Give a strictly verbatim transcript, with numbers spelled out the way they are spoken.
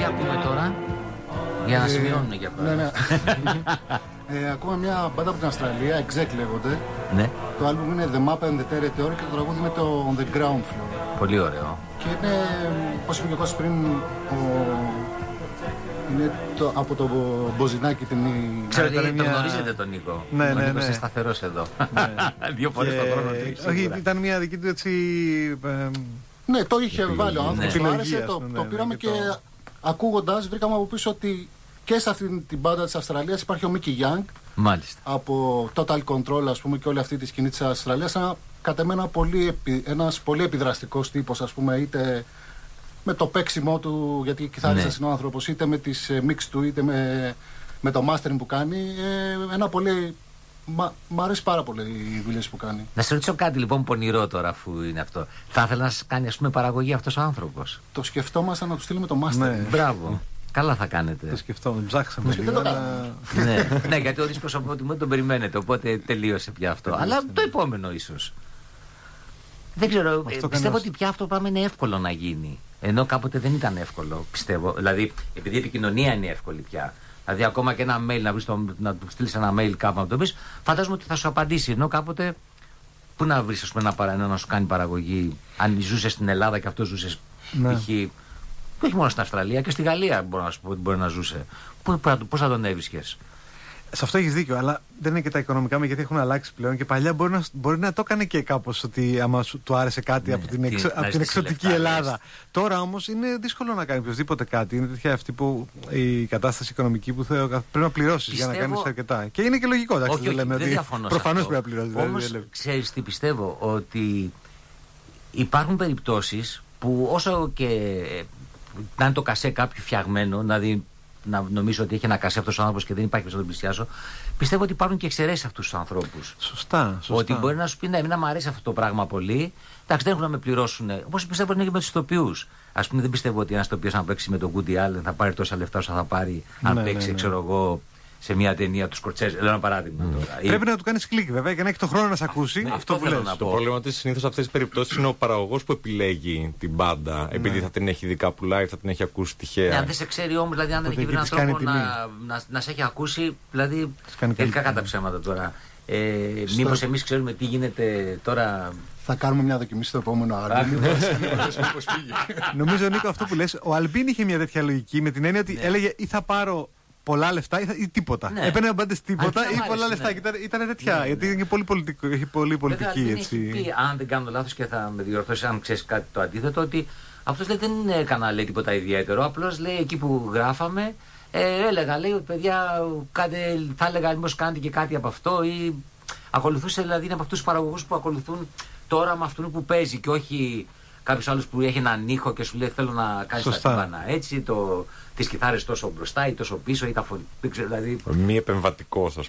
ακούμε τώρα? Για να Ε, σημειώνουμε για ναι, πράγματα. ναι. ε, Ακούμε μια μπάντα από την Αυστραλία, Exec λέγονται. Ναι, Το άλμπουμ είναι The Map and the Territory και το τραγούδι είναι το On the Ground Floor. πολύ ωραίο. Και είναι, όπως είπε και ο Κώστας πριν, ο... είναι το, από το Μποζινάκι την... Ξέρω ότι ήταν τον μια- γνωρίζετε τον Νίκο. Ναι, Ο ναι, Νίκος ναι. είναι σταθερός εδώ. Δύο φορές Και- τον χρόνο τρέχει όχι, σίγουρα. ήταν μια δική του έτσι. ε, Ναι, το είχε βάλει ο άνθρωπος, Ναι. του άρεσε, Επιλογή, το, ας πούμε, το ναι, πήραμε ναι, και και το- ακούγοντας βρήκαμε από πίσω ότι και σε αυτή την μπάντα της Αυστραλίας υπάρχει ο Mickey Young Μάλιστα. από Total Control, ας πούμε, και όλη αυτή τη σκηνή της Αυστραλίας. Ένα, κατά μένα πολύ, επι- ένας πολύ επιδραστικός τύπος, ας πούμε, είτε με το παίξιμό του, γιατί κιθάριστας Ναι. είναι ο άνθρωπος, είτε με τις ε, mix του, είτε με, με το mastering που κάνει. Ε, ένα πολύ... Μα, μ' αρέσει πάρα πολύ οι δουλειές που κάνει. Να σε ρωτήσω κάτι λοιπόν πονηρό τώρα, αφού είναι αυτό. Θα ήθελα να σας κάνει, ας πούμε, παραγωγή αυτός ο άνθρωπος. Το σκεφτόμασταν να του στείλουμε το mastering. Ναι. Μπράβο. Καλά θα κάνετε. Το σκεφτόμουν, ψάξαμε Δεν λίγο. το αλλά- ναι, ναι, γιατί ο δίσκος από ό,τι μου τον περιμένετε, οπότε τελείωσε πια αυτό. Αλλά το επόμενο ίσως. Δεν ξέρω, ε, πιστεύω κανένας. ότι πια αυτό το πράγμα είναι εύκολο να γίνει. Ενώ κάποτε δεν ήταν εύκολο, πιστεύω. Δηλαδή, επειδή η επικοινωνία είναι εύκολη πια. Δηλαδή, ακόμα και ένα mail να, βρεις το, να του στείλει ένα mail κάπου να το πει, φαντάζομαι ότι θα σου απαντήσει. Ενώ κάποτε, πού να βρει, α πούμε, ένα, παρα- ένα να σου κάνει παραγωγή, αν ζούσε στην Ελλάδα και αυτό ζούσε. Ναι. π.χ. Και όχι μόνο στην Αυστραλία, και στη Γαλλία μπορώ να σου πω ότι μπορεί να ζούσε. Πώ θα τον έβρισκε. Σε αυτό έχει δίκιο, αλλά δεν είναι και τα οικονομικά μεγέθη έχουν αλλάξει πλέον. Και παλιά μπορεί να, μπορεί να το έκανε και κάπω ότι άμα σου, του άρεσε κάτι Ναι, από την, τι- εξω, να από την ζητήσει εξωτική λεφτά, Ελλάδα. λες. Τώρα όμω είναι δύσκολο να κάνει οποιοδήποτε κάτι. Είναι τέτοια αυτή που η κατάσταση οικονομική που θέλω, πρέπει να πληρώσει για να Πιστεύω- κάνει αρκετά. Και είναι και λογικό, εντάξει, Όχι, δεν όχι, λέμε δεν ότι διαφωνώ σε προφανώς αυτό. πρέπει να πληρώσει. δηλαδή, Όμως, δεν λέμε. ξέρεις τι πιστεύω, ότι υπάρχουν περιπτώσεις που όσο και να είναι το κασέ κάποιο φτιαγμένο, δηλαδή να νομίζω ότι έχει ένα κασέ αυτός ο άνθρωπος και δεν υπάρχει να τον πλησιάσω, πιστεύω ότι υπάρχουν και εξαιρέσεις αυτούς τους ανθρώπους. Σωστά, σωστά. Ότι μπορεί να σου πει, ναι, εμένα μου αρέσει αυτό το πράγμα πολύ. Εντάξει, δεν έχουν να με πληρώσουν. Όπως πιστεύω είναι και με τους ηθοποιούς. Ας πούμε, δεν πιστεύω ότι ένας ηθοποιός αν παίξει με τον Woody Allen θα πάρει τόσα λεφτά όσο θα πάρει αν Ναι, παίξει, ναι, ναι. ξέρω εγώ, σε μια ταινία του Σκορτσέζε. Λέω ένα παράδειγμα τώρα. Ή- Πρέπει να του κάνει κλικ βέβαια και να έχει το χρόνο να σε ακούσει. Ναι, αυτό αυτό που θέλω λες. να Το πω. πρόβλημα ότι συνήθως σε αυτές τις περιπτώσεις είναι ο παραγωγός που επιλέγει την μπάντα, επειδή θα την έχει δει κάπου live, θα την έχει ακούσει Ναι, τυχαία. αν δεν σε ξέρει όμως, δηλαδή αν δεν Οπότε έχει βρει εκεί έναν της τρόπο κάνει να, να, να σε έχει ακούσει, δηλαδή. Της κάνει Τελικά καλή κατά ψέματα τώρα. Ε, Μήπως εμείς ξέρουμε τι γίνεται τώρα. Θα κάνουμε μια δοκιμή στο επόμενο άλμπομ. Νομίζω, Νίκο, αυτό που λες, ο Αλμπίν είχε μια τέτοια λογική με την έννοια ότι Ναι. έλεγε ή θα πάρω πολλά λεφτά ή, θα, ή τίποτα. Ναι. Έπαιρνε μπάντες τίποτα Αρκετά ή μ' πολλά άρεσε, λεφτά. ναι. Και Ήταν, ήταν τέτοια. Ναι, γιατί ναι. είναι πολύ, πολιτικό, έχει πολύ πολιτική Βέβαια, έτσι. δεν έχει πει, αν δεν κάνω λάθος και θα με διορθώσει αν ξέρεις κάτι το αντίθετο, ότι αυτός λέει, δεν έκανα λέει, τίποτα ιδιαίτερο. Απλώς λέει εκεί που γράφαμε, ε, έλεγα, λέει, παιδιά, κάντε, θα έλεγα μήπως κάνετε και κάτι από αυτό ή ακολουθούσε, δηλαδή είναι από αυτούς τους παραγωγούς που ακολουθούν τώρα με αυτόν που παίζει και όχι κάποιος άλλος που έχει έναν ήχο και σου λέει θέλω να κάνεις τα Σωστά. τύμπανα έτσι, το, τις κιθάρες τόσο μπροστά ή τόσο πίσω ή τα φωνή. Δεν ξέρω, δηλαδή. Μη επεμβατικός, ας